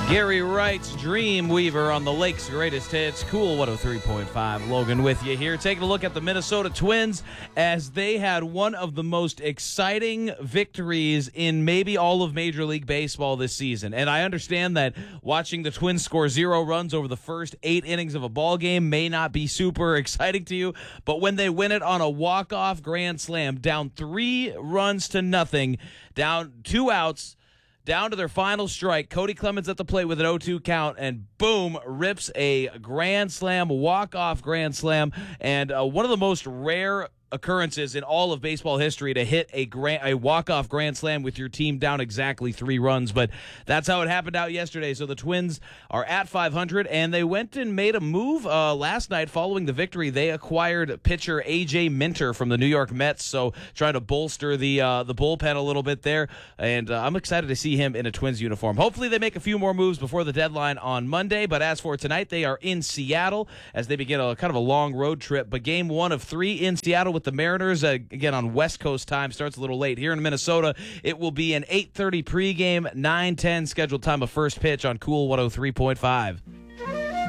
Gary Wright's Dreamweaver on the Lake's Greatest Hits. Cool 103.5. Logan with you here. Taking a look at the Minnesota Twins as they had one of the most exciting victories in maybe all of Major League Baseball this season. And I understand that watching the Twins score 0 runs over the first 8 innings of a ball game may not be super exciting to you, but when they win it on a walk-off grand slam, down 3-0, down 2 outs, down to their final strike, Cody Clemens at the plate with an 0-2 count, and boom, rips a grand slam, walk-off grand slam, and one of the most rare occurrences in all of baseball history to hit a walk-off grand slam with your team down exactly 3 runs. But that's how it happened out yesterday. So the Twins are at 500, and they went and made a move last night following the victory. They acquired pitcher A.J. Minter from the New York Mets, so trying to bolster the bullpen a little bit there. And I'm excited to see him in a Twins uniform. Hopefully they make a few more moves before the deadline on Monday. But as for tonight, they are in Seattle as they begin a kind of a long road trip. But game 1 of 3 in Seattle with the Mariners, again on West Coast time, starts a little late. Here in Minnesota, it will be an 8:30 pregame, 9:10 scheduled time of first pitch on Cool 103.5.